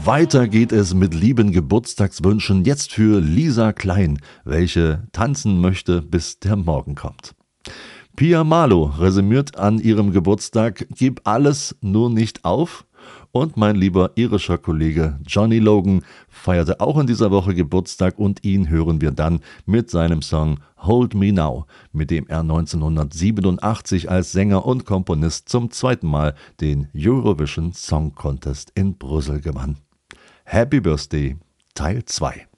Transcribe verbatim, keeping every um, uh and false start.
Weiter geht es mit lieben Geburtstagswünschen jetzt für Lisa Klein, welche tanzen möchte, bis der Morgen kommt. Pia Malo resümiert an ihrem Geburtstag: Gib alles, nur nicht auf. Und mein lieber irischer Kollege Johnny Logan feierte auch in dieser Woche Geburtstag und ihn hören wir dann mit seinem Song Hold Me Now, mit dem er neunzehnhundertsiebenundachtzig als Sänger und Komponist zum zweiten Mal den Eurovision Song Contest in Brüssel gewann. Happy Birthday Teil zwei.